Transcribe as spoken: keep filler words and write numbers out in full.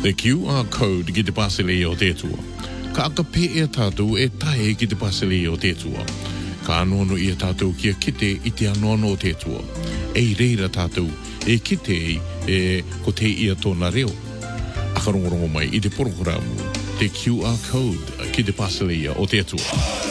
The Q R code ki te pasele o te tua. Ka aka pe e tātou e tae ki te pasele o te tua. Ka anono i a tātou kia kite i te anono o te tua. E reira tātou e kite e ko te ia tōna reo. Akarongorongo mai i te porokoramu. Te Q R code ki te pasele o te tua.